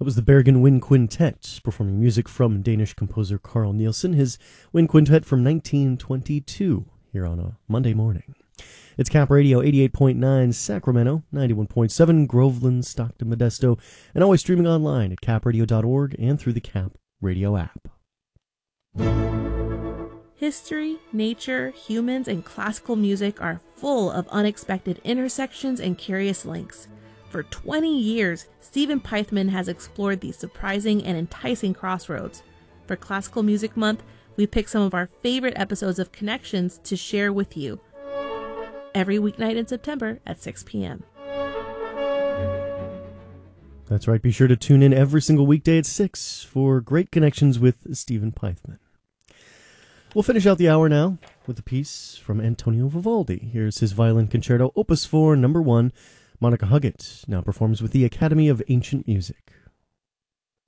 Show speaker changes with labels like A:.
A: That was the Bergen Wind Quintet, performing music from Danish composer Carl Nielsen, his Wind Quintet from 1922, here on a Monday morning. It's Cap Radio 88.9 Sacramento, 91.7 Groveland, Stockton, Modesto, and always streaming online at capradio.org and through the Cap Radio app.
B: History, nature, humans, and classical music are full of unexpected intersections and curious links. For 20 years, Stephen Pythman has explored these surprising and enticing crossroads. For Classical Music Month, we pick some of our favorite episodes of Connections to share with you. Every weeknight in September at 6 p.m.
A: That's right. Be sure to tune in every single weekday at 6 for great connections with Stephen Pythman. We'll finish out the hour now with a piece from Antonio Vivaldi. Here's his Violin Concerto, Opus 4, Number 1. Monica Huggett now performs with the Academy of Ancient Music.